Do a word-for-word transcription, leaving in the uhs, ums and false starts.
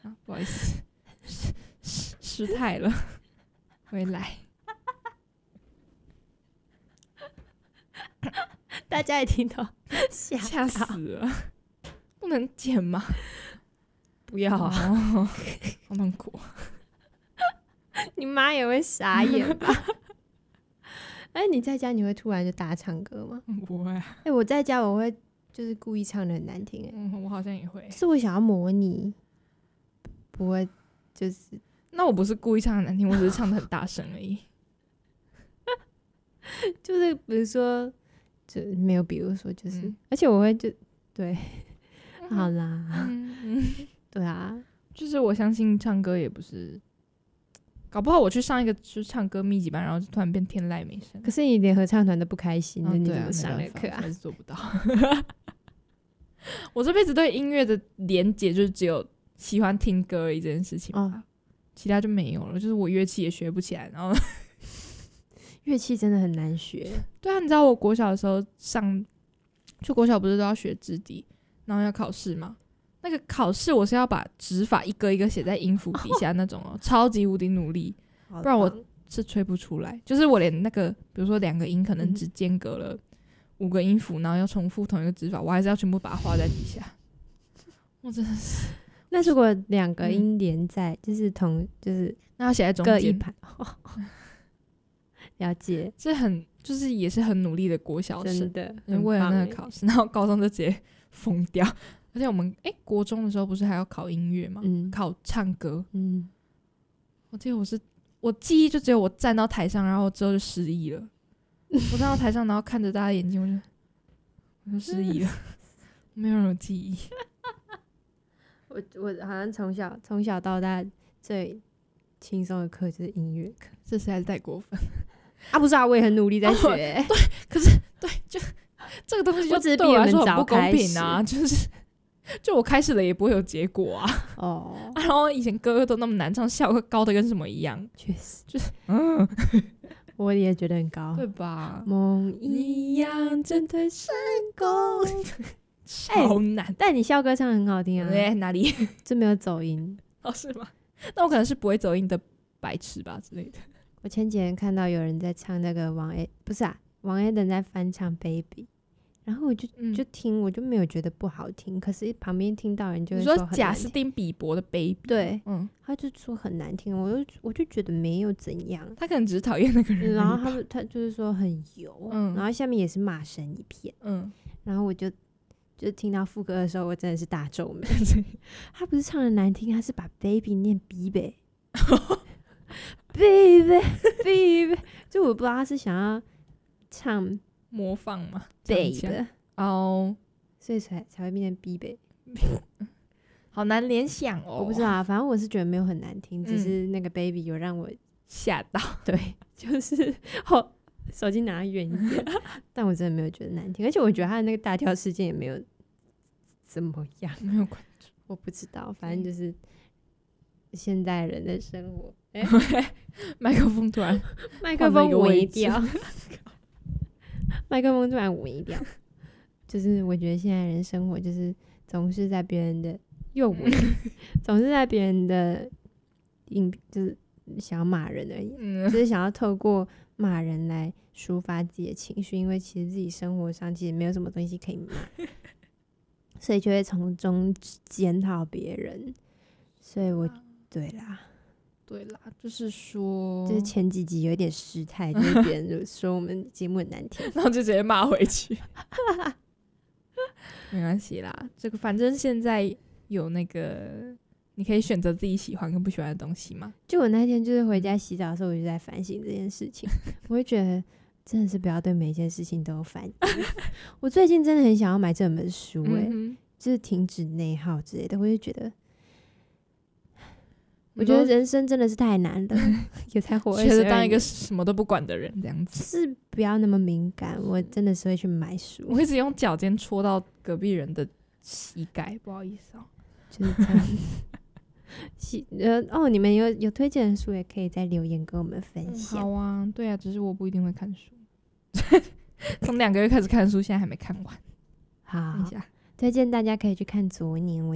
啊，不好意思，失失失态了，回来。 大家也听到吓吓死了，不能剪吗？ 不要啊， 哦、好痛苦。 你妈也会傻眼吧？哎，你在家你会突然就大唱歌吗？ 不会、啊。 哎，我在家我会就是故意唱的很难听、欸， 嗯，我好像也会。 是我想要模拟，不会就是。 那我不是故意唱的难听，我只是唱的很大声而已。 就是比如说，就没有，比如说就是， 嗯、 而且我会就对，嗯、好啦， 嗯嗯， 对啊， 就是我相信唱歌也不是。搞不好我去上一个就是唱歌密集班，然后就突然变天籁美声。 可是你连合唱团都不开心，那、 哦、 你怎啊、 么上那个课啊？ 还是做不到。我这辈子对音乐的连结就是只有喜欢听歌而已这件事情吧、哦，其他就没有了。就是我乐器也学不起来，然后乐器真的很难学。 对啊，你知道我国小的时候上，就国小不是都要学指笛，然后要考试吗？那个考试我是要把指法一个一个写在音符底下那种哦，超级无敌努力，不然我是吹不出来。就是我连那个，比如说两个音可能只间隔了五个音符，然后要重复同一个指法，我还是要全部把它画在底下。我真的是， 那如果两个音连在，嗯、就是同，就是那要写在中间， 各一排。了解， 这很就是也是很努力的国小生， 真的， 为了那个考试，然后高中就直接疯掉。而且我们哎、欸，国中的时候不是还要考音乐吗？嗯，考唱歌。嗯，我记得我是我记忆就只有我站到台上，然后之后就失忆了。我站到台上，然后看着大家眼睛，我就我就失忆了，没有人记忆。 我我好像从小从小到大最轻松的课就是音乐课， 这实在是太过分啊！不是啊，我也很努力在学、欸哦。对，可是对，就这个东西就对我来说很不公平啊！就是。就我开始了也不会有结果啊！哦、oh. 啊，然后以前歌歌都那么难唱，效果高的跟什么一样？ 确实， 就是嗯， 我也觉得很高， 对吧？ 梦一样针对成功， 超难、欸。 但你校歌唱得很好听啊！ 对，哪里？ 这没有走音哦？是吗？那我可能是不会走音的白痴吧之类的。 我前几天看到有人在唱那个王 A， 不是啊，王 A 等在翻唱 Baby。然后我就就听、嗯，我就没有觉得不好听，可是旁边听到人就会说很难听。 你说贾斯汀比伯的 Baby， 对，嗯，他就说很难听，我就我就觉得没有怎样， 他可能只是讨厌那个人。 然后他们他就是说很油，嗯，然后下面也是骂声一片，嗯，然后我就就听到副歌的时候，我真的是大皱眉。他不是唱的难听，他是把 Baby 念 Baby， Baby Baby， 就我不知道他是想要唱。 模仿嘛 ，baby 哦， oh, 所以才才会变成 baby， 好难联想哦。 我不知道啊，反正我是觉得没有很难听，嗯、只是那个 baby 有让我吓到。 对，就是哦，手机拿远一点，但我真的没有觉得难听，而且我觉得他的那个大跳事件也没有怎么样， 没有关注， 我不知道，反正就是现代人的生活。哎、 欸，麦克风突然麦克风微掉。麦克风突然微掉，就是我觉得现在人生活就是总是在别人的又微，总是在别人的影，就是想要骂人而已，嗯、就是想要透过骂人来抒发自己的情绪，因为其实自己生活上其实没有什么东西可以骂，所以就会从中检讨别人。所以我对啦。 对啦，就是说， 就是前几集有一点失态，就是别人就说我们节目很难听， 然后就直接骂回去。没关系啦，这个反正现在有那个，你可以选择自己喜欢跟不喜欢的东西嘛。 就我那天就是回家洗澡的时候，我就在反省这件事情，我会觉得真的是不要对每一件事情都有反应。我最近真的很想要买这本书、欸，哎、嗯，就是停止内耗之类的，我就觉得。我觉得人生真的是太难了，也才活二十二年， 觉得当一个什么都不管的人这样子， 是不要那么敏感。我真的是会去买书， 我一直用脚尖戳到隔壁人的膝盖，不好意思哦， 就是这样子。呃哦，你们有有推荐的书，也可以在留言跟我们分享、 嗯。好啊，对啊，只是我不一定会看书，从两个月开始看书，现在还没看完。 好，推荐大家可以去看《昨年》。